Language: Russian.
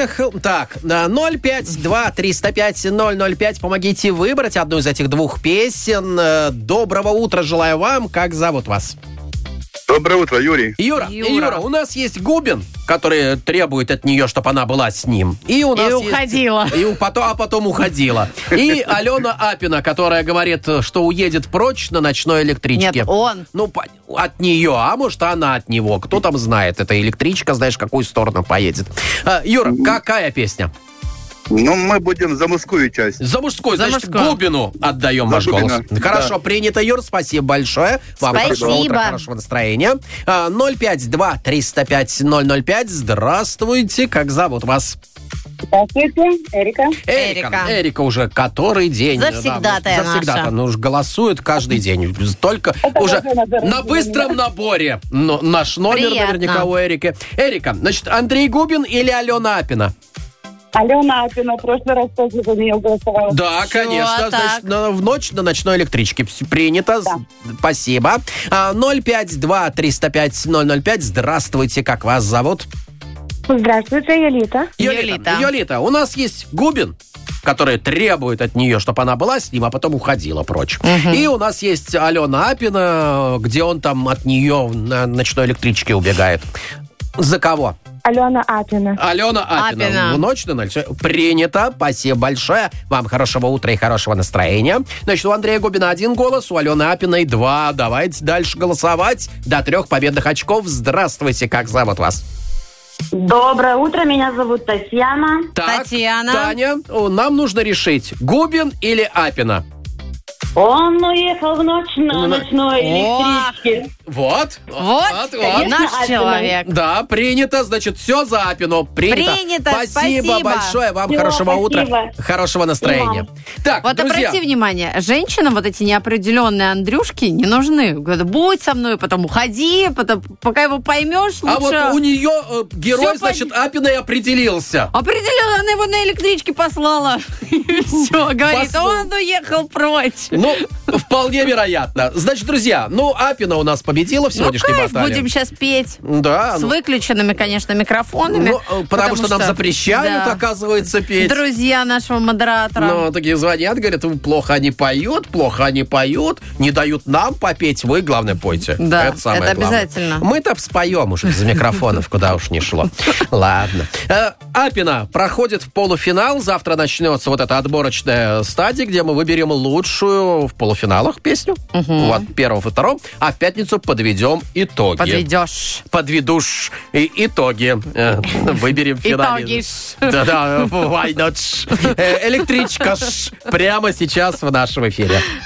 Эх, так, 052-305-005. Помогите выбрать одну из этих двух песен. Доброго утра желаю вам. Как зовут вас? Доброе утро, Юрий. Юра, у нас есть Губин, который требует от нее, чтобы она была с ним. И уходила. Потом уходила. И Алена Апина, которая говорит, что уедет прочь на ночной электричке. Нет, он. Ну, от нее, а может, она от него. Кто там знает? Эта электричка, знаешь, в какую сторону поедет. Юра, какая песня? Ну, мы будем за мужскую часть. За мужскую, значит, Губину отдаем ваш голос. Хорошо, принято, Юр, спасибо большое. Вам хорошего утра, хорошего настроения. 052-305-005. Здравствуйте, как зовут вас? Здравствуйте, Эрика. Эрика уже который день. Завсегдатая наша. Завсегдатая, ну уж голосует каждый день. Только уже на быстром наборе. Наш номер наверняка у Эрики. Эрика, значит, Андрей Губин или Алена Апина? Алена Апина, в прошлый раз тоже за нее голосовала. Да, конечно. Значит, в ночь на ночной электричке. Принято. Да. Спасибо. 052-305-005. Здравствуйте, как вас зовут? Здравствуйте, Юлита. Юлита, у нас есть Губин, который требует от нее, чтобы она была с ним, а потом уходила прочь. И у нас есть Алена Апина, где он там от нее на ночной электричке убегает. За кого? Алена Апина. Алена Апина. В ночь на ночь. Принято. Спасибо большое. Вам хорошего утра и хорошего настроения. Значит, у Андрея Губина 1 голос, у Алены Апиной 2. Давайте дальше голосовать. До 3 победных очков. Здравствуйте, как зовут вас? Доброе утро, меня зовут Татьяна. Татьяна. Таня, нам нужно решить, Губин или Апина? Он уехал в ночь на ночной электричке. Вот. Наш человек. Да, принято. Значит, все за Апину. Принято. Спасибо большое. Вам хорошего утра, хорошего настроения. Так, вот друзья. обрати внимание, женщинам вот эти неопределенные Андрюшки не нужны. Говорят, будь со мной, потом уходи, потом, пока его поймешь, лучше... А вот у нее герой, значит, Апина и определился. Определила, она его на электричке послала. Все, говорит, он уехал прочь. Ну, вполне вероятно. Значит, друзья, Апина у нас победила в сегодняшней баталии. Будем сейчас петь. Да. С выключенными, конечно, микрофонами. Потому что нам запрещают, оказывается, петь. Друзья нашего модератора. Такие звонят, говорят, плохо они поют, не дают нам попеть. Вы, главное, пойте. Да, это самое главное. Обязательно. Мы-то споем уж из-за микрофонов, куда уж ни шло. Ладно. Апина проходит в полуфинал. Завтра начнется вот эта отборочная стадия, где мы выберем лучшую в полуфиналах песню. Вот, 1-м и 2-м. А в пятницу подведем итоги. Подведуш итоги. Выберем финале. Да, why not? Электричка прямо сейчас в нашем эфире.